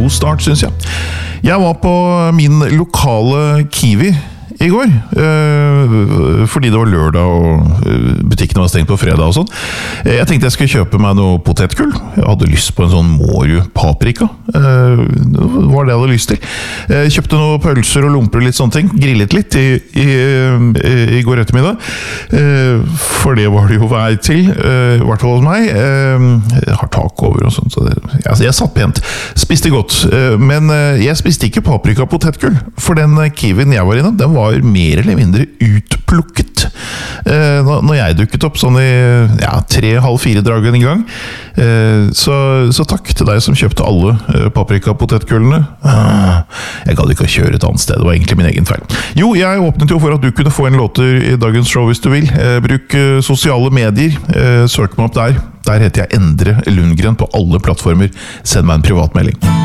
god start, synes jeg. Jeg var på min lokale Kiwi I går, fordi det var lørdag og butikkene var stengt på fredag og sånn. Jeg tenkte jeg skulle kjøpe meg noe potetgull. Jeg hadde lyst på en sånn Mårud paprika. Det var det jeg hadde lyst til. Jeg kjøpte noen pølser og lomper og litt sånne ting. Grillet litt I går ettermiddag. For det var det jo vei til, I hvert fall hos meg. Jeg har tak over og sånt, så jeg satt pent. Spiste godt, men jeg spiste ikke paprika potetgull, for den Kiwien jeg var innom, den var mer eller mindre utplukket når jeg dukket opp sånn I 3,5-4 dragen I gang så takk til deg som kjøpte alle paprika potetgullene jeg gadd ikke å kjøre et annet sted, det var egentlig min egen feil jo, jeg åpnet jo for at du kunne få en låter I dagens show hvis du vil bruk sosiale medier søk meg opp der heter jeg Endre Lundgren på alle plattformer send meg en privatmelding